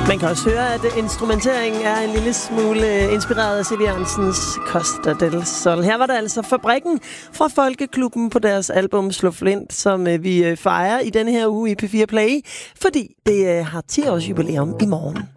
Man kan også høre, at instrumenteringen er en lille smule inspireret af Silje Jørgensens Costa del Sol. Her var der altså Fabrikken fra Folkeklubben på deres album Slå Flint, som vi fejrer i denne her uge i P4 Play, fordi det har 10 års jubilæum i morgen.